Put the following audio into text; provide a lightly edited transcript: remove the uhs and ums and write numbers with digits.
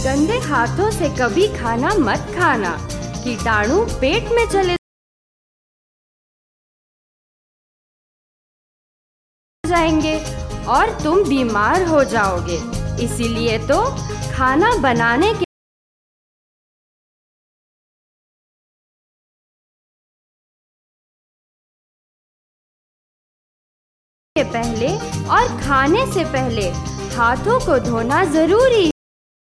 गंदे हाथों से कभी खाना मत खाना, कीटाणु पेट में चले जाएंगे और तुम बीमार हो जाओगे। इसीलिए तो खाना बनाने के पहले और खाने से पहले हाथों को धोना जरूरी